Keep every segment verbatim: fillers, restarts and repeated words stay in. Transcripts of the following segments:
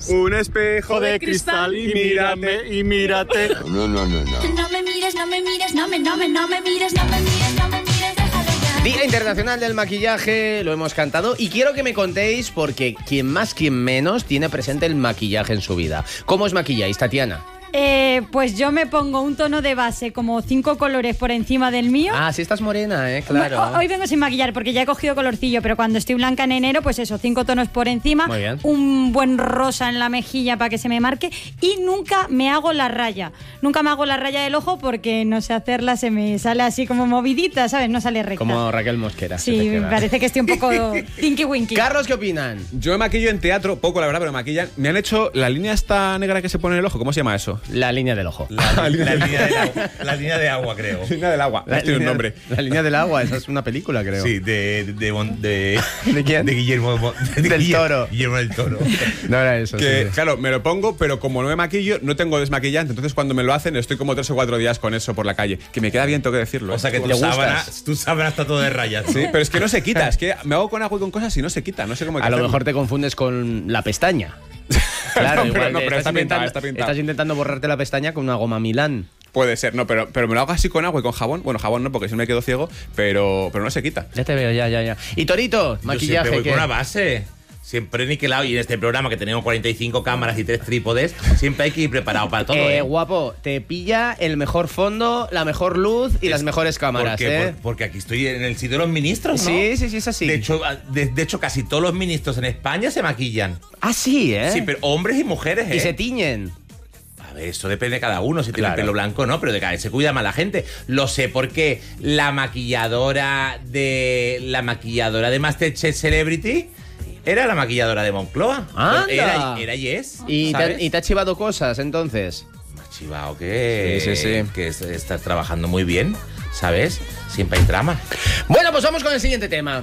Un espejo de cristal y mírame, y mírate. No, no, no, no. No me mires, no me mires, no me, no me, no me mires, no me mires, no me mires, déjalo ya. Día Internacional del Maquillaje, lo hemos cantado y quiero que me contéis porque quien más, quien menos tiene presente el maquillaje en su vida. ¿Cómo os maquilláis, Tatiana? Eh, pues yo me pongo un tono de base como cinco colores por encima del mío. Ah, sí estás morena, ¿eh? Claro. Bueno, hoy vengo sin maquillar porque ya he cogido colorcillo, pero cuando estoy blanca en enero, pues eso, cinco tonos por encima. Muy bien. Un buen rosa en la mejilla para que se me marque y nunca me hago la raya. Nunca me hago la raya del ojo porque no sé hacerla, se me sale así como movidita, ¿sabes? No sale recta. Como Raquel Mosquera. Sí, me parece que estoy un poco tinky winky. Carlos, ¿qué opinan? Yo me maquillo en teatro, poco la verdad, pero me maquillan. Me han hecho la línea esta negra que se pone en el ojo, ¿cómo se llama eso? La línea del ojo. La, la, línea del agua, la línea de agua, creo. La línea del agua, La tiene un línea- nombre. La línea del agua, esa es una película, creo. Sí, de... ¿De, de, de, ¿De quién? de Guillermo... De Del Guillermo, Toro. Guillermo del Toro. No era eso, Que, sí. claro, me lo pongo, pero como no me maquillo, no tengo desmaquillante. Entonces, cuando me lo hacen, estoy como tres o cuatro días con eso por la calle. Que me queda bien, tengo que decirlo. O sea que ¿eh? tu ¿Le gustas? sábana, tu sábana está todo de rayas, ¿no? Sí, pero es que no se quita. Es que me hago con agua y con cosas y no se quita. No sé cómo hay que A lo hacerlo. mejor te confundes con la pestaña. Claro, No, pero igual no, pero estás está pintada, intentando- está pintada. Estás intentando borrarte la pestaña con una goma Milán. Puede ser, no, pero, pero me lo hago así con agua y con jabón. Bueno, jabón no, porque si no me quedo ciego, pero, pero no se quita. Ya te veo, ya, ya, ya. Y Torito, Yo maquillaje. siempre voy ¿qué? con una base. Siempre niquelado. Y en este programa que tenemos cuarenta y cinco cámaras y tres trípodes, siempre hay que ir preparado para todo. Eh, ¿eh? guapo, te pilla el mejor fondo, la mejor luz y las mejores cámaras, ¿Por qué? ¿eh? Por- porque aquí estoy en el sitio de los ministros, ¿no? Sí, sí, sí, es así. De hecho, de, de hecho, casi todos los ministros en España se maquillan. Ah, sí, ¿eh? Sí, pero hombres y mujeres, ¿eh? Y se tiñen. A ver, eso depende de cada uno, si tiene Claro. el pelo blanco no, pero de cada vez se cuida más la gente. Lo sé porque la maquilladora de la maquilladora de MasterChef Celebrity era la maquilladora de Moncloa. ¡Anda! Era, era Yes. ¿Y te, ¿sabes? y te ha chivado cosas, entonces? Me ha chivado que, Sí, sí, sí. que es- está trabajando muy bien, ¿sabes? Siempre hay trama. Bueno, pues vamos con el siguiente tema.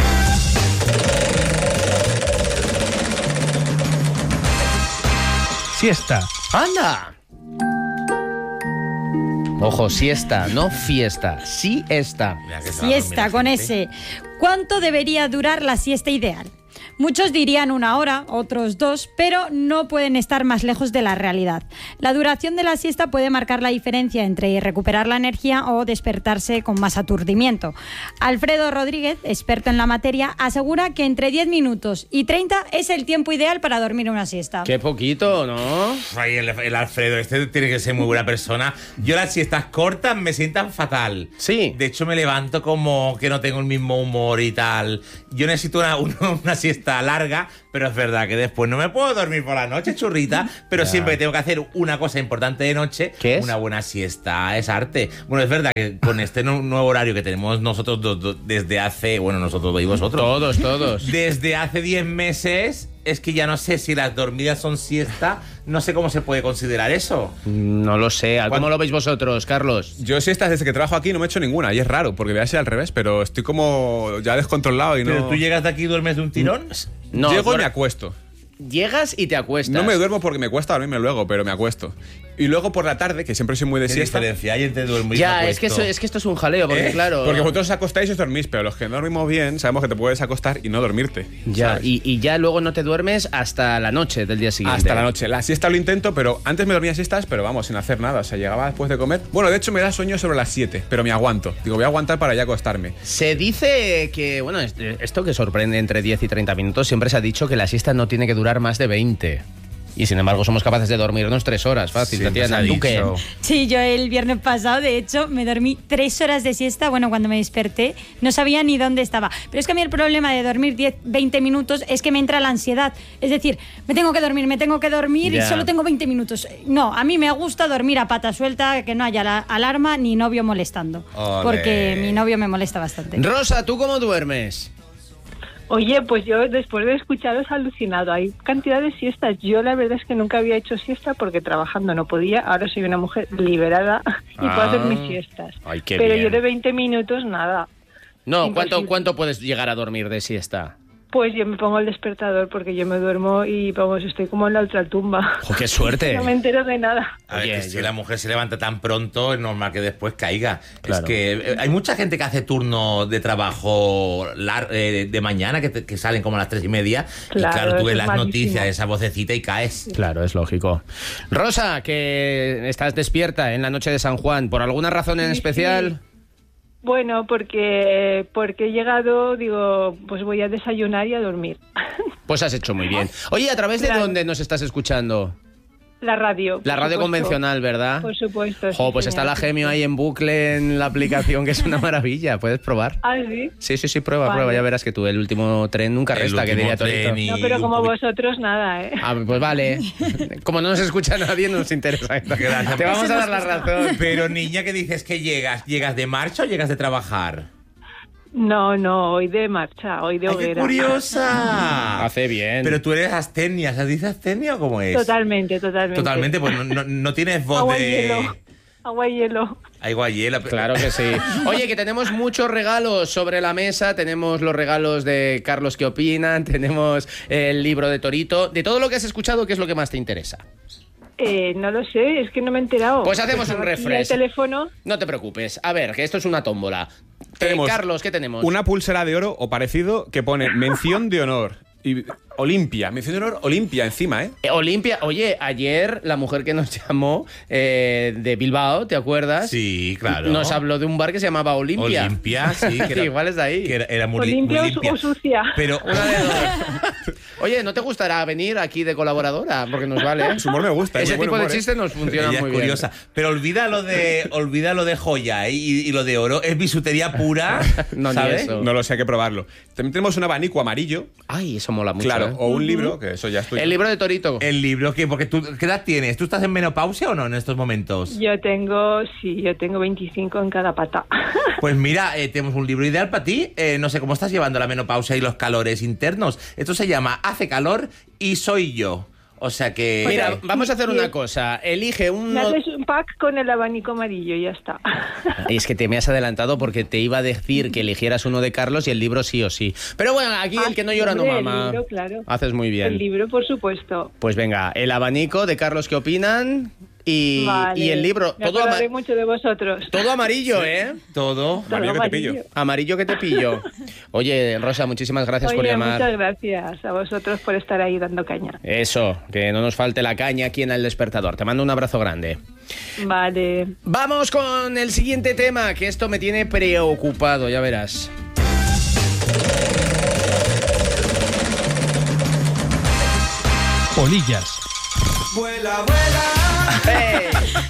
Siesta. ¡Anda! Ojo, siesta, no fiesta. Siesta. Mira que se va a dormir Siesta la con gente. ese. ¿Cuánto debería durar la siesta ideal? Muchos dirían una hora, otros dos, pero no pueden estar más lejos de la realidad. La duración de la siesta puede marcar la diferencia entre recuperar la energía o despertarse con más aturdimiento. Alfredo Rodríguez, experto en la materia, asegura que entre diez minutos y treinta es el tiempo ideal para dormir una siesta. Qué poquito, ¿no? Ay, el, el Alfredo, este tiene que ser muy buena persona. Yo las siestas cortas me sientan fatal. Sí. De hecho, me levanto como que no tengo el mismo humor y tal. Yo necesito una, una, una siesta larga, pero es verdad que después no me puedo dormir por la noche, churrita, pero Ya. siempre tengo que hacer una cosa importante de noche. ¿Qué es? Una buena siesta, es arte. Bueno, es verdad que con este nu- nuevo horario que tenemos nosotros dos, dos, desde hace, bueno, nosotros y vosotros. Todos, todos. Desde hace diez meses, es que ya no sé si las dormidas son siesta, no sé cómo se puede considerar eso. No lo sé. ¿Cómo ¿Cuándo? lo veis vosotros, Carlos? Yo siestas desde que trabajo aquí no me he hecho ninguna y es raro porque voy a ser al revés, pero estoy como ya descontrolado y no. Pero tú llegas de aquí y duermes de un tirón. No, Llego y duer- me acuesto. Llegas y te acuestas. No me duermo porque me cuesta dormirme luego, pero me acuesto. Y luego por la tarde, que siempre soy muy de ¿Qué siesta. diferencia hay entre dormir y Ya, me es que, eso- acuesto? es que esto es un jaleo, porque ¿Eh? claro... Porque vosotros os acostáis y os dormís, pero los que no dormimos bien sabemos que te puedes acostar y no dormirte. Ya, ¿sabes? y, y ya luego no te duermes hasta la noche del día siguiente. Hasta la noche. La siesta lo intento, pero antes me dormía siestas, pero vamos, sin hacer nada. O sea, llegaba después de comer. Bueno, de hecho me da sueño sobre las siete, pero me aguanto. Digo, voy a aguantar para ya acostarme. Se dice que, bueno, est- esto que sorprende entre diez y treinta minutos, siempre se ha dicho que la siesta no tiene que durar más de veinte. Y sin embargo somos capaces de dormirnos tres horas, fácil, Siempre Tatiana. se ha ¿Tú qué? dicho. Sí, yo el viernes pasado, de hecho, me dormí tres horas de siesta. Bueno, cuando me desperté, no sabía ni dónde estaba. Pero es que a mí el problema de dormir diez, veinte minutos es que me entra la ansiedad. Es decir, me tengo que dormir, me tengo que dormir Ya. y solo tengo veinte minutos. No, a mí me gusta dormir a pata suelta, que no haya la alarma ni novio molestando. Ole. Porque mi novio me molesta bastante. Rosa, ¿tú cómo duermes? Oye, pues yo después de escucharos alucinado. Hay cantidad de siestas. Yo la verdad es que nunca había hecho siesta porque trabajando no podía. Ahora soy una mujer liberada y puedo Ah. hacer mis siestas. Ay, qué Pero bien. yo de veinte minutos nada. No, ¿cuánto, Imposible. ¿cuánto puedes llegar a dormir de siesta? Pues yo me pongo el despertador porque yo me duermo y vamos, estoy como en la ultratumba. ¡Oh, qué suerte! No me entero de nada. A ver, Oye, que si yo- la mujer se levanta tan pronto, es normal que después caiga. Claro. Es que eh, hay mucha gente que hace turno de trabajo lar- eh, de mañana, que, te- que salen como a las tres y media. Claro, y claro, tú eso ves es las malísimo. noticias, esa vocecita y caes. Claro, es lógico. Rosa, que estás despierta en la noche de San Juan, ¿por alguna razón en Sí, especial? sí. Bueno, porque porque he llegado, digo, pues voy a desayunar y a dormir. Pues has hecho muy bien. Oye, ¿a través de Claro. dónde nos estás escuchando? La radio. La por radio supuesto. convencional, ¿verdad? Por supuesto. Jo, sí, pues está señor. la Gemio ahí en bucle en la aplicación, que es una maravilla. ¿Puedes probar? Ah, sí. Sí, sí, sí, prueba, Vale. prueba. Ya verás que tú, el último tren nunca El resta, que último diría Torito. tren y- No, pero un como poquito- vosotros, nada, ¿eh? Ah, pues vale. Como no nos escucha nadie, no nos interesa esto. Gracias. Te vamos a dar la razón. Pero niña, ¿qué dices que llegas? ¿Llegas de marcha o llegas de trabajar? No, no, hoy de marcha, hoy de ¡Ay, qué hoguera. curiosa! Hace bien. Pero tú eres astenia, ¿se dice astenia o cómo es? Totalmente, totalmente. Totalmente, pues no, no- no tienes voz Agua y de... hielo. Agua y hielo. Agua y hielo. Claro que sí. Oye, que tenemos muchos regalos sobre la mesa. Tenemos los regalos de Carlos, ¿qué opinan? Tenemos el libro de Torito. De todo lo que has escuchado, ¿qué es lo que más te interesa? Eh, no lo sé, es que no me he enterado. Pues hacemos un Estaba aquí refresh. El teléfono. No te preocupes. A ver, que esto es una tómbola. Eh, Tenemos Carlos, ¿qué tenemos? Una pulsera de oro o parecido que pone mención de honor. Y Olimpia, mención de honor Olimpia encima, ¿eh? Eh, Olimpia, oye, ayer la mujer que nos llamó eh, de Bilbao, ¿te acuerdas? Sí, claro. Nos habló de un bar que se llamaba Olimpia. Olimpia, sí. Que era, Igual es de ahí. que era, era muy, O limpia muy o su- limpia. o sucia. Pero Una de dos. Oye, ¿no te gustará venir aquí de colaboradora? Porque nos vale. ¿eh? Su humor me gusta. es Ese muy tipo buen de humor, ¿eh? chistes nos funcionan ella muy es curiosa. Pero olvida lo de, olvida lo de joya ¿eh? y, y lo de oro. Es bisutería pura, No, ni ¿sabes? eso. No lo sé, hay que probarlo. También tenemos un abanico amarillo, bien. Ay, eso mola mucho. claro, ¿eh? o un libro, que eso ya estoy... El libro de Torito. El libro, que porque tú, ¿qué edad tienes? ¿Tú estás en menopausia o no en estos momentos? Yo tengo, sí, yo tengo veinticinco en cada pata. Pues mira, eh, tenemos un libro ideal para ti. Eh, no sé cómo estás llevando la menopausia y los calores internos. Esto se llama Hace calor y soy yo. O sea que... Mira, eh, vamos a hacer sí. una cosa. Elige Me uno. haces un pack con el abanico amarillo y ya está. Es que te me has adelantado porque te iba a decir que eligieras uno de Carlos y el libro sí o sí. Pero bueno, aquí Ah, el que no llora no hombre, el mama. libro, claro. Haces muy bien. El libro, por supuesto. Pues venga, el abanico de Carlos, ¿qué opinan? Y, Vale. y el libro, Me todo, acordaré ama- mucho de vosotros. todo amarillo, ¿eh? todo... Amarillo que te pillo. Amarillo que te pillo. Oye, Rosa, muchísimas gracias por Oye, llamar. muchas gracias a vosotros por estar ahí dando caña. Eso, que no nos falte la caña aquí en El Despertador. Te mando un abrazo grande. Vale. Vamos con el siguiente tema, que esto me tiene preocupado, ya verás. Polillas. ¡Hey!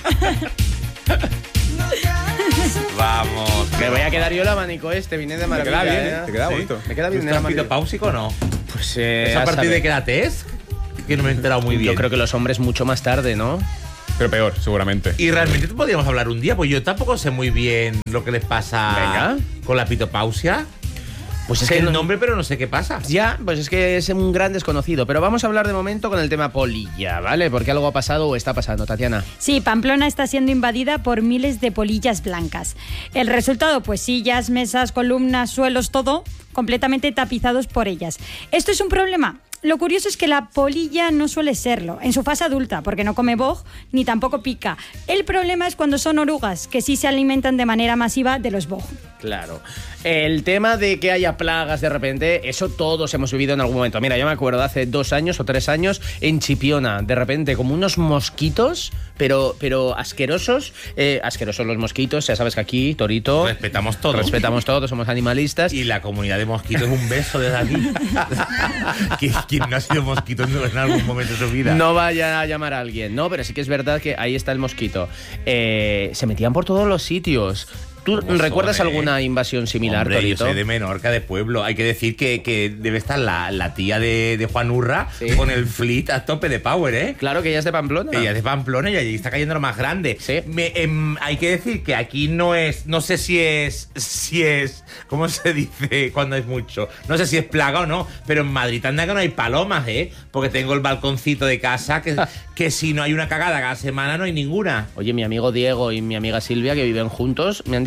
Vamos. Me voy a quedar yo el abanico este, viene de Te maravilla. queda bien, ¿eh? ¿eh? Te queda Sí. bonito. Me queda ¿Tú bien el estás amarillo. pitopáusico o no? Pues eh, ¿Es a partir saber. de qué edad es? Que no me he enterado muy bien. Yo creo que los hombres mucho más tarde, ¿no? Pero peor, seguramente. Y realmente podríamos hablar un día, pues yo tampoco sé muy bien lo que les pasa Venga. con la pitopausia. Pues es Sé que el no- nombre, pero no sé qué pasa. Ya, pues es que es un gran desconocido. Pero vamos a hablar de momento con el tema polilla, ¿vale? Porque algo ha pasado o está pasando, Tatiana. Sí, Pamplona está siendo invadida por miles de polillas blancas. El resultado, pues sillas, mesas, columnas, suelos, todo completamente tapizados por ellas. ¿Esto es un problema? Lo curioso es que la polilla no suele serlo, en su fase adulta, porque no come boj ni tampoco pica. El problema es cuando son orugas, que sí se alimentan de manera masiva de los boj. Claro. El tema de que haya plagas de repente, eso todos hemos vivido en algún momento. Mira, yo me acuerdo hace dos años o tres años en Chipiona, de repente como unos mosquitos, pero, pero asquerosos. Eh, asquerosos los mosquitos, ya sabes que aquí, Torito, Respetamos todo. respetamos todo, somos animalistas. Y la comunidad de mosquitos, un beso desde aquí. ¿Quién, quién no ha sido mosquito en algún momento de su vida? No vaya a llamar a alguien, no, pero sí que es verdad que ahí está el mosquito. Eh, se metían por todos los sitios. ¿Tú ¿Cómo recuerdas son, eh? alguna invasión similar, Hombre, yo Torito? soy de Menorca, de pueblo. Hay que decir que, que debe estar la, la tía de, de Juan Urra Sí. con el fleet a tope de power, ¿eh? Claro que ella es de Pamplona. Ella es de Pamplona y allí está cayendo lo más grande. Sí. Me- em, hay que decir que aquí no es, no sé si es, si es, ¿cómo se dice cuando es mucho? No sé si es plaga o no, pero en Madrid anda que no hay palomas, ¿eh? Porque tengo el balconcito de casa que, que si no hay una cagada cada semana no hay ninguna. Oye, mi amigo Diego y mi amiga Silvia, que viven juntos, me han dicho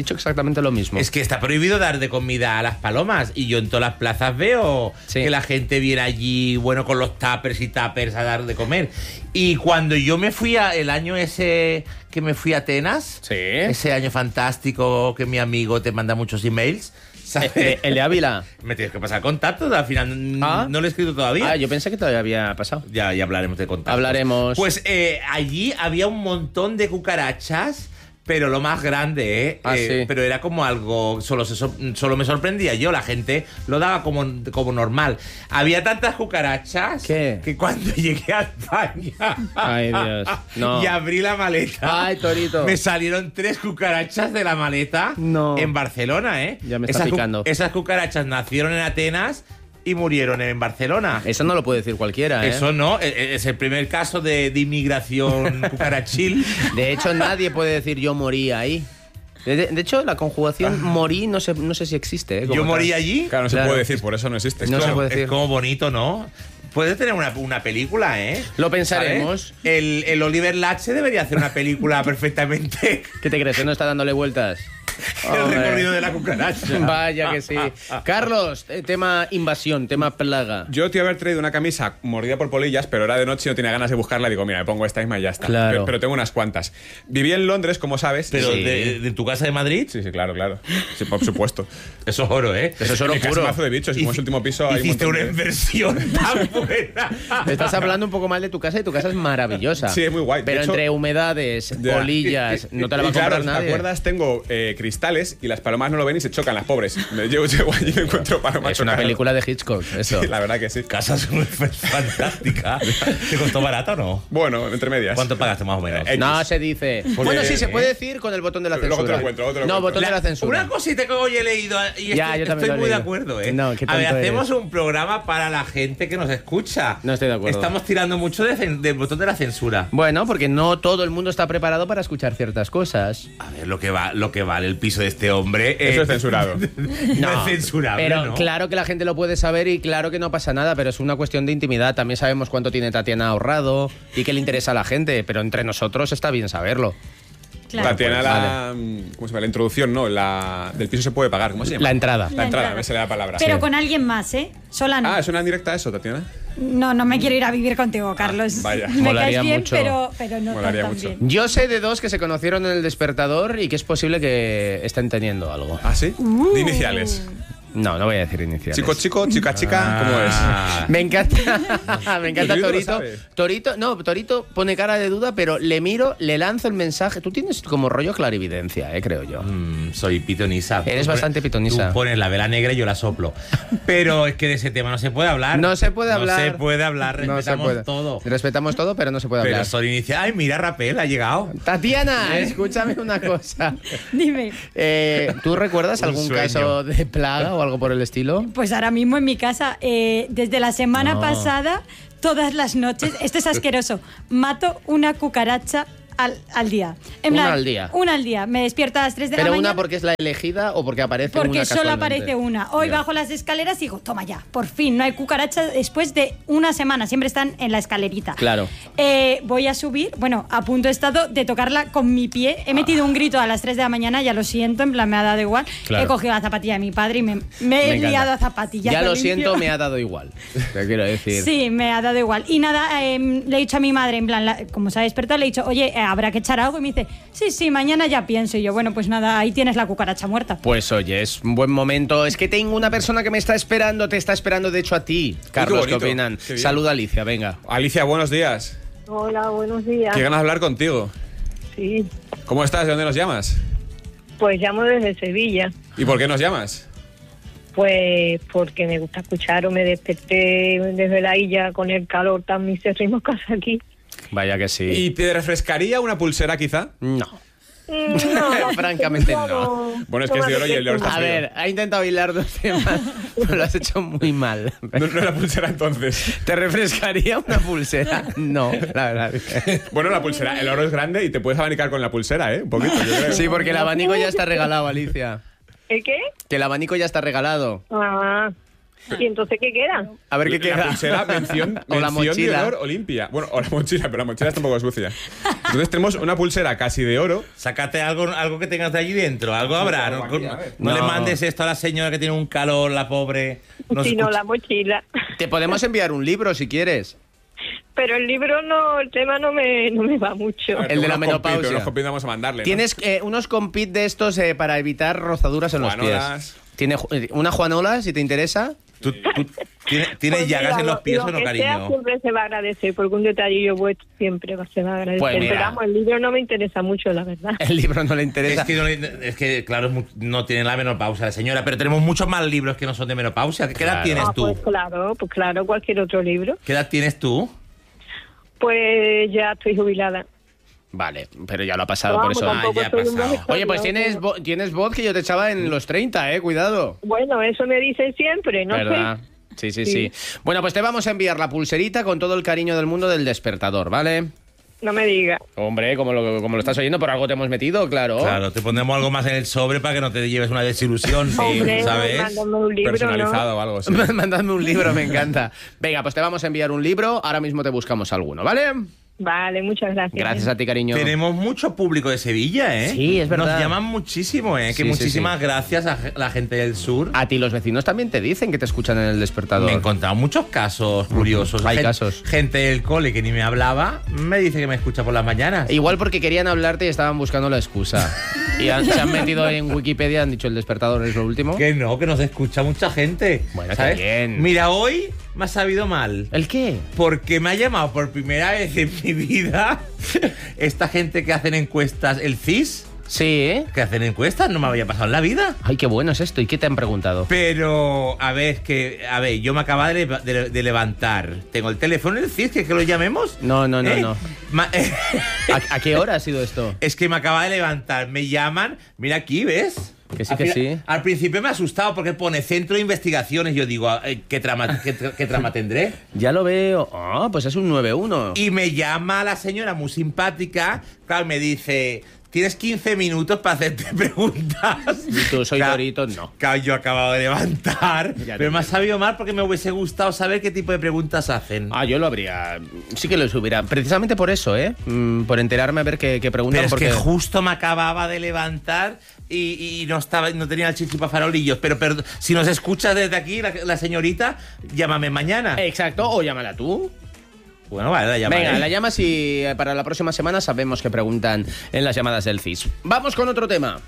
dicho exactamente lo mismo. Es que está prohibido dar de comida a las palomas y yo en todas las plazas veo Sí. que la gente viene allí, bueno, con los tuppers y tuppers a dar de comer. Y cuando yo me fui a, el año ese que me fui a Atenas, Sí. ese año fantástico que mi amigo te manda muchos emails, ¿sabes? Eh, ¿El de Ávila? Me tienes que pasar contacto, al final n- Ah. no lo he escrito todavía. Ah, yo pensé que todavía había pasado. Ya, ya hablaremos de contactos. Hablaremos. Pues eh, allí había un montón de cucarachas, pero lo más grande, ¿eh? Ah, Eh, sí. Pero era como algo, solo, se sor- solo me sorprendía yo, la gente lo daba como, como normal. Había tantas cucarachas ¿Qué? que cuando llegué a España Ay, Dios. No. y abrí la maleta, Ay, Torito. me salieron tres cucarachas de la maleta No. en Barcelona, ¿eh? Ya me está esas, cu- picando. esas cucarachas nacieron en Atenas y murieron en Barcelona. Eso no lo puede decir cualquiera, ¿eh? Eso no, e- e- es el primer caso de, de inmigración cucarachil. De hecho, nadie puede decir yo morí ahí. De, de hecho, la conjugación morí no sé, no sé si existe. ¿eh? Como Yo tal. morí allí. Claro, no se Claro. puede decir, por eso no existe. No se Como- puede decir. Es como bonito, ¿no? Puede tener una, una película, ¿eh? Lo pensaremos. ¿Sabes? El, el Oliver Lache debería hacer una película perfectamente. ¿Qué te crees? ¿Que no está dándole vueltas? El Hombre. recorrido de la cucaracha. Vaya que sí. Carlos, eh, tema invasión, tema plaga. Yo te iba a haber traído una camisa mordida por polillas, pero era de noche y no tenía ganas de buscarla. Digo, mira, me pongo esta misma y ya está. Claro. Pero, pero tengo unas cuantas. Viví en Londres, como sabes. Pero Sí. de, de tu casa de Madrid, Sí, sí, claro, claro. Sí, por supuesto. eso es oro, ¿eh? Eso es oro Mi casa puro. es mazo de bichos y como es el último piso hay un Hiciste montón una de- inversión tan buena. Estás hablando un poco mal de tu casa y tu casa es maravillosa. Sí, es muy guay. De Pero hecho- entre humedades, Ya. polillas, no te la va Y a claro, comprar ¿te nadie. acuerdas? Tengo eh, cristales y las palomas no lo ven y se chocan, las pobres. Me llevo, llego allí y me encuentro palomas Es una chocadas. película de Hitchcock, eso. Sí, la verdad que sí. Casa súper fantástica. ¿Te costó barato o no? Bueno, entre medias. ¿Cuánto pagaste más o menos? Eh, No se dice. Bueno, sí, se puede decir con el botón de la Luego te censura. lo encuentro, luego te lo no, encuentro. botón de la censura. Una cosita que hoy he leído y Ya, estoy, yo también estoy lo he muy de leído. acuerdo, ¿eh? No, qué a ver, tonto hacemos eres. un programa para la gente que nos escucha. No estoy de acuerdo. Estamos tirando mucho de cen- del botón de la censura. Bueno, porque no todo el mundo está preparado para escuchar ciertas cosas. A ver, lo que va, lo que vale el piso de este hombre. Eso eh, es censurado. no, es censurable, Pero ¿no? claro que la gente lo puede saber y claro que no pasa nada, pero es una cuestión de intimidad. También sabemos cuánto tiene Tatiana ahorrado y qué le interesa a la gente, pero entre nosotros está bien saberlo. Claro. Tatiana, pues, la, ¿cómo se llama? La introducción, ¿no? La, del piso se puede pagar. ¿Cómo se llama? La entrada. La La entrada, entrada. me sale la palabra. Pero Sí. con alguien más, ¿eh? Sola no. Ah, ¿es una indirecta eso, Tatiana? No, no me quiero ir a vivir contigo, Carlos. vaya. Me Molaría caes bien, mucho. pero, pero no Molaría tan, tan mucho. bien. Yo sé de dos que se conocieron en el despertador y que es posible que estén teniendo algo. ¿Ah, sí? Uh. De iniciales. No, no voy a decir iniciales. Chico, chico, chica, chica, ¿cómo es? Ah. Me encanta, me encanta Torito lo Torito. sabe. Torito, no, Torito pone cara de duda, pero le miro, le lanzo el mensaje. Tú tienes como rollo clarividencia, eh, creo yo. Mm, soy pitonisa. Eres Tú bastante pones- pitonisa. Tú pones la vela negra y yo la soplo. Pero es que de ese tema no se puede hablar. No se puede hablar. No se puede hablar, No se respetamos puede. todo. Respetamos todo, pero no se puede Pero hablar. soy inicial. Ay, mira, Rapel, ha llegado. Tatiana, escúchame una cosa. Dime. Eh, ¿Tú recuerdas Un algún sueño. caso de plaga o algo por el estilo? Pues ahora mismo en mi casa, eh, desde la semana No. pasada, todas las noches, esto es asqueroso, mato una cucaracha al, al día. En Una plan, al día. Una al día. Me despierto a las tres de ¿Pero la una mañana. porque es la elegida o porque aparece Porque una solo casualmente? aparece una. Hoy Ya. bajo las escaleras y digo, toma ya, por fin, no hay cucarachas después de una semana. Siempre están en la escalerita. Claro. Eh, voy a subir, bueno, a punto he estado de tocarla con mi pie. He metido un grito a las tres de la mañana, ya lo siento, en plan me ha dado igual. Claro. He cogido la zapatilla de mi padre y me, me he Me encanta. liado a zapatillas. Ya lo limpio. siento, me ha dado igual. Te quiero decir. Sí, me ha dado igual. Y nada, eh, le he dicho a mi madre, en plan, la- como se ha despertado, le he dicho, oye, eh, habrá que echar algo. Y me dice, sí, sí, mañana ya pienso. Y yo, bueno, pues nada, ahí tienes la cucaracha muerta. Pues oye, es un buen momento. Es que tengo una persona que me está esperando, te está esperando de hecho a ti. Carlos, ¿qué bonito. opinan? Qué bien. Saluda a Alicia, venga. Alicia, buenos días. Hola, buenos días. Qué ganas de hablar contigo. Sí, ¿Cómo estás? ¿De dónde nos llamas? pues llamo desde Sevilla. ¿Y por qué nos llamas? Pues porque me gusta escuchar o me desperté desde la isla con el calor tan misérrimo que hace aquí. Vaya que sí. ¿Y te refrescaría una pulsera quizá? No. Mm, no, Francamente no. Bueno, es que es de oro y el oro está A frío. ver, ha intentado hilar dos temas, pero lo has hecho muy mal. No, no la pulsera entonces. ¿Te refrescaría una pulsera? No, la verdad. Bueno, la pulsera, el oro es grande y te puedes abanicar con la pulsera, ¿eh? Un poquito, yo creo. Sí, porque el abanico ya está regalado, Alicia. ¿El qué? Que el abanico ya está regalado. Ah, ¿Y entonces qué queda? A ver qué La queda. pulsera, mención, O la mención de mochila. honor Olimpia. Bueno, o la mochila, pero la mochila está un poco sucia. Entonces tenemos una pulsera casi de oro. Sácate algo, algo que tengas de allí dentro, algo habrá. No, Aquí, a ver. no le No. mandes esto a la señora que tiene un calor, la pobre. No se Si no, escucha. la mochila. Te podemos enviar un libro si quieres. Pero el libro no, el tema no me, no me va mucho. A ver, El de la unos compit, menopausia. pero unos compit vamos a mandarle. ¿no? Tienes eh, unos compit de estos eh, para evitar rozaduras en los Juanolas. pies. Tiene ju- eh, una juanola, si te interesa. ¿Tú, tú tienes, tienes Pues llagas mira, en los lo- pies lo o no, que sea cariño? siempre se va a agradecer, porque un detallillo vuestro siempre va- se va a agradecer. Pues mira. Pero vamos, el libro no me interesa mucho, la verdad. El libro no le Es interesa. que, no le- es que, claro, es mu- no tiene la menopausia la señora, pero tenemos muchos más libros que no son de menopausia. ¿Qué edad Claro. tienes Ah, tú? pues claro, pues claro, cualquier otro libro. ¿Qué edad tienes tú? Pues ya estoy jubilada. Vale, pero ya lo ha pasado, No, por vamos, eso. tampoco Ah, ya ha soy un pasado. vegetal, Oye, pues no, tienes, no. vo- tienes voz que yo te echaba en los treinta, eh. Cuidado. Bueno, eso me dicen siempre, no ¿Verdad? sé. Sí, sí, sí, Sí. Bueno, pues te vamos a enviar la pulserita con todo el cariño del mundo del despertador, ¿vale? No me diga. Hombre, como lo, como lo estás oyendo, por algo te hemos metido, claro. Claro, te ponemos algo más en el sobre para que no te lleves una desilusión, sí, Hombre, ¿sabes? mándame un libro, Personalizado ¿no? o algo así. Mandadme un libro, me encanta. Venga, pues te vamos a enviar un libro. Ahora mismo te buscamos alguno, ¿vale? Vale, muchas gracias. Gracias a ti, cariño. Tenemos mucho público de Sevilla, ¿eh? Sí, es verdad. Nos llaman muchísimo, ¿eh? Que Sí, sí, muchísimas gracias a ge- la gente del sur. A ti los vecinos también te dicen que te escuchan en el despertador. Me he encontrado muchos casos curiosos. Hay Gen- casos. Gente del cole que ni me hablaba me dice que me escucha por las mañanas. Igual porque querían hablarte y estaban buscando la excusa. Y han- se han metido en Wikipedia, han dicho el despertador es lo último. Que no, que nos escucha mucha gente. Bueno, qué ¿sabes? bien. Mira, hoy me ha sabido mal. ¿El qué? Porque me ha llamado por primera vez en mi vida esta gente que hacen encuestas, el C I S, Sí, ¿eh? que hacen encuestas, no me había pasado en la vida. Ay, qué bueno es esto. ¿Y qué te han preguntado? Pero, a ver, es que, a ver, yo me acababa de, leva- de- de levantar. Tengo el teléfono del C I S, que, que lo llamemos. No, no, no, ¿Eh? no. Ma- ¿A, a qué hora ha sido esto? Es que me acaba de levantar, me llaman, mira aquí, ¿ves? Que sí, Al que final- sí. Al principio me ha asustado porque pone Centro de Investigaciones. Yo digo, eh, ¿qué trama, qué, qué trama tendré? Ya lo veo. Ah, pues es un nueve uno. Y me llama la señora muy simpática, claro, me dice, tienes quince minutos para hacerte preguntas. Y tú, soy Claro, Dorito, no. claro, yo acabo de levantar, Ya te pero me ha sabido mal porque me hubiese gustado saber qué tipo de preguntas hacen. Ah, yo lo habría. Sí que lo hubiera. Precisamente por eso, ¿eh? Mm, por enterarme a ver qué, qué preguntan. Pero es porque... que justo me acababa de levantar y, y no estaba, no tenía el chichi para farolillos. Pero, pero si nos escuchas desde aquí, la, la señorita, llámame mañana. Exacto, o llámala tú. Bueno, vale, la llamaré. Venga, la llamas y eh, para la próxima semana sabemos que preguntan en las llamadas del C I S. Vamos con otro tema.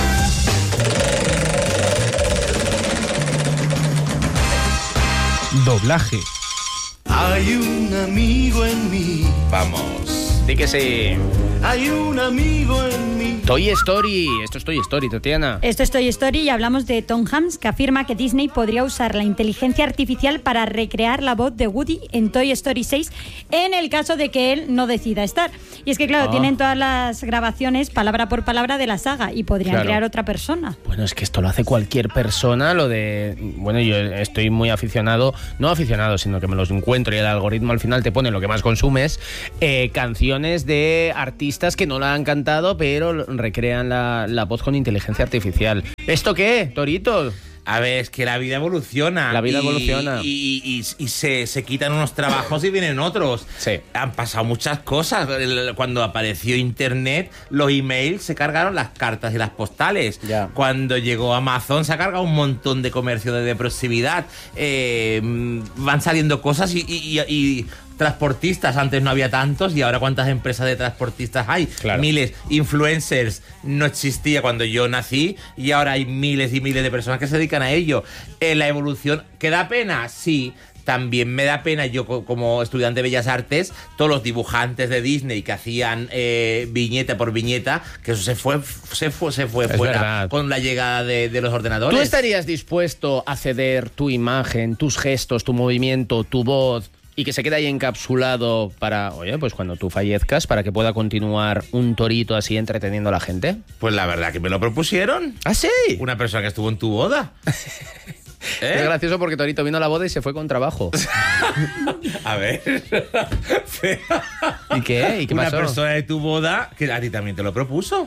Doblaje. Hay un amigo en mí, Vamos. Di que sí. hay un amigo en mí. Toy Story. Esto es Toy Story, Tatiana. Esto es Toy Story y hablamos de Tom Hanks, que afirma que Disney podría usar la inteligencia artificial para recrear la voz de Woody en Toy Story seis en el caso de que él no decida estar. Y es que, claro, Ah. tienen todas las grabaciones palabra por palabra de la saga y podrían Claro. crear otra persona. Bueno, es que esto lo hace cualquier persona, lo de... Bueno, yo estoy muy aficionado, no aficionado, sino que me los encuentro y el algoritmo al final te pone lo que más consumes, eh, canciones de artistas que no la han cantado, pero recrean la, la voz con inteligencia artificial. ¿Esto qué, Torito? A ver, es que la vida evoluciona. La vida y- evoluciona. Y, y- y se, se quitan unos trabajos y vienen otros. Sí. Han pasado muchas cosas. El- Cuando apareció Internet, los emails se cargaron las cartas y las postales. Ya. Cuando llegó Amazon, se ha cargado un montón de comercio de, de proximidad. Eh, mm, van saliendo cosas y, y- y- y transportistas. Antes no había tantos y ahora cuántas empresas de transportistas hay. Claro. Miles. Influencers no existía cuando yo nací y ahora hay miles y miles de personas que se dedican a ello. Eh, la evolución, ¿que da pena? Sí. También me da pena, yo co- como estudiante de Bellas Artes, todos los dibujantes de Disney que hacían eh, viñeta por viñeta, que eso se fue, se fue, se fue Es fuera verdad. con la llegada de, de los ordenadores. ¿Tú estarías dispuesto a ceder tu imagen, tus gestos, tu movimiento, tu voz y que se quede ahí encapsulado para, oye, pues cuando tú fallezcas, para que pueda continuar un torito así entreteniendo a la gente? Pues la verdad que me lo propusieron. ¿Ah, sí? Una persona que estuvo en tu boda. ¿Eh? Es gracioso porque Torito vino a la boda y se fue con trabajo. A ver. ¿Y qué? ¿Y qué Una pasó? persona de tu boda que a ti también te lo propuso.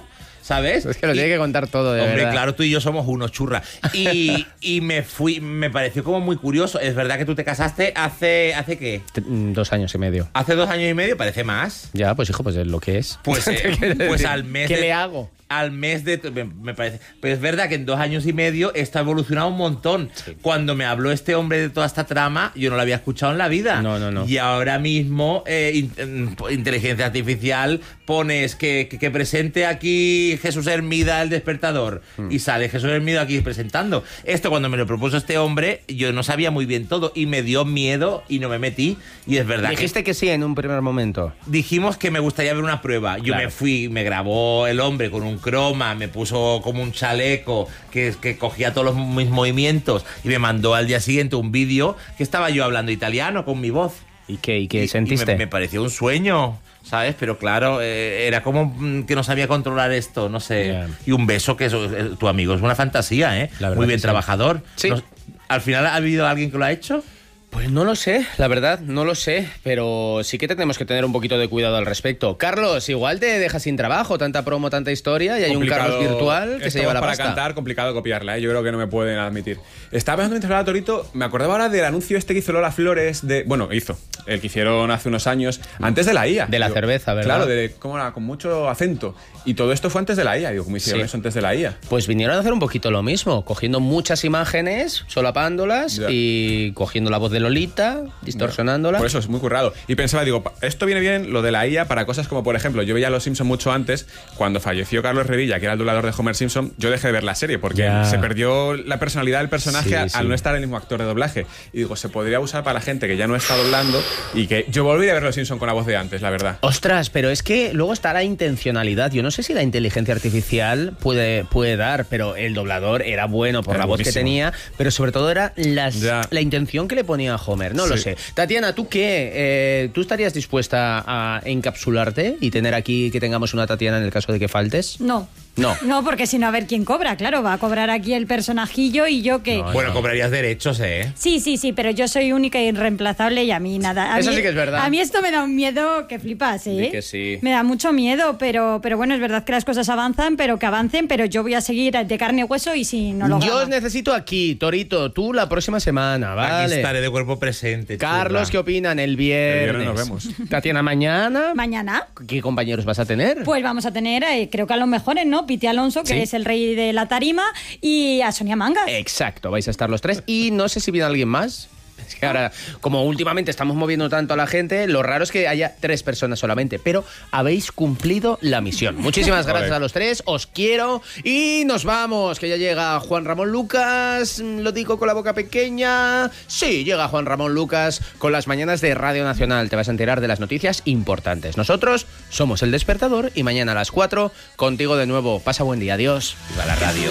¿sabes? Es que lo Y- tiene que contar todo, de Hombre, verdad. claro, tú y yo somos unos churras. Y, y me fui, me pareció como muy curioso. Es verdad que tú te casaste hace, ¿hace qué? T- mm, Dos años y medio. Hace dos años y medio, parece más. Ya, pues hijo, pues es lo que es. Pues, eh, Quiero pues decir, al mes ¿qué de- le hago? Al mes de... Me, me parece... Pero es verdad que en dos años y medio está evolucionado un montón. Cuando me habló este hombre de toda esta trama, yo no lo había escuchado en la vida. No, no, no. Y ahora mismo, eh, in- in- inteligencia artificial, pones que, que, que presente aquí Jesús Hermida el despertador. Hmm. Y sale Jesús Hermida aquí presentando. Esto cuando me lo propuso este hombre, yo no sabía muy bien todo. Y me dio miedo y no me metí. Y es verdad que... Dijiste que sí en un primer momento. Dijimos que me gustaría ver una prueba. Yo Claro. me fui, me grabó el hombre con un croma, me puso como un chaleco que, que cogía todos los, mis movimientos y me mandó al día siguiente un vídeo que estaba yo hablando italiano con mi voz. ¿Y qué, y qué Y- y sentiste? me, me pareció un sueño, ¿sabes? Pero claro, eh, era como mm, que no sabía controlar esto, no sé. Ya. Y un beso que eso, eh, tu amigo es una fantasía, ¿eh? La verdad Muy bien que sí. trabajador. Sí. No- ¿Al final ha habido alguien que lo ha hecho? Pues no lo sé, la verdad, no lo sé, pero sí que tenemos que tener un poquito de cuidado al respecto. Carlos, igual te dejas sin trabajo, tanta promo, tanta historia, y hay un Complicado. Carlos virtual que se Esto lleva la para pasta. cantar, complicado copiarla, ¿eh? Yo creo que no me pueden admitir. Estaba pensando mientras hablaba Torito, me acordaba ahora del anuncio este que hizo Lola Flores de... Bueno, hizo, el que hicieron hace unos años, antes de la I A. De la cerveza, ¿verdad? Claro, de, ¿cómo era? Con mucho acento. Y todo esto fue antes de la I A. Digo, ¿cómo hicieron Sí. eso antes de la I A? Pues vinieron a hacer un poquito lo mismo, cogiendo muchas imágenes, solapándolas Ya. y cogiendo la voz de Lolita, distorsionándola. Por eso es muy currado. Y pensaba, digo, pa- esto viene bien lo de la I A para cosas como, por ejemplo, yo veía a Los Simpson mucho antes, cuando falleció Carlos Revilla, que era el doblador de Homer Simpson, yo dejé de ver la serie porque Ya. se perdió la personalidad del personaje Sí, al, sí. al no estar el mismo actor de doblaje. Y digo, se podría usar para la gente que ya no está doblando y que yo volví a ver Los Simpson con la voz de antes, la verdad. Ostras, pero es que luego está la intencionalidad. Yo no sé si la inteligencia artificial puede, puede dar, pero el doblador era bueno por Era la voz que buenísimo. tenía, pero sobre todo era las- Ya. la intención que le ponía a Homer. No lo Sí. sé. Tatiana, ¿tú qué? Eh, ¿Tú estarías dispuesta a encapsularte y tener aquí que tengamos una Tatiana en el caso de que faltes? No. No. No, porque si no, a ver quién cobra. Claro, va a cobrar aquí el personajillo y yo que... Bueno, cobrarías derechos, ¿eh? Sí, sí, sí, pero yo soy única e irreemplazable y a mí nada. A Eso mí- sí que es verdad. A mí esto me da un miedo que flipas, ¿eh? Di que sí. Me da mucho miedo, pero, pero bueno, es verdad que las cosas avanzan, pero que avancen, pero yo voy a seguir de carne y hueso y si no lo Yo grabo. os necesito aquí, Torito, tú la próxima semana, Aquí ¿vale? estaré de cuerpo presente. Carlos, ¿qué churra. opinan? El viernes. El viernes nos vemos. Tatiana, mañana. Mañana, ¿Qué compañeros vas a tener? pues vamos a tener, eh, creo que a los mejores, ¿no? Piti Alonso, que Sí. es el rey de la tarima, y a Sonia Mangas. Exacto, vais a estar los tres. Y no sé si viene alguien más. Es que ahora, como últimamente estamos moviendo tanto a la gente, lo raro es que haya tres personas solamente, pero habéis cumplido la misión. Muchísimas gracias Vale. a los tres, os quiero y nos vamos, que ya llega Juan Ramón Lucas, lo digo con la boca pequeña. Sí, llega Juan Ramón Lucas con las mañanas de Radio Nacional, te vas a enterar de las noticias importantes. Nosotros somos El Despertador y mañana a las cuatro contigo de nuevo. Pasa buen día, adiós. Viva la radio.